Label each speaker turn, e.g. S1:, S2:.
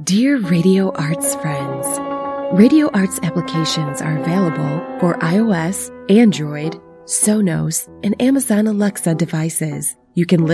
S1: Dear Radio Arts friends, Radio Arts applications are available for iOS, Android, Sonos, and Amazon Alexa devices. You can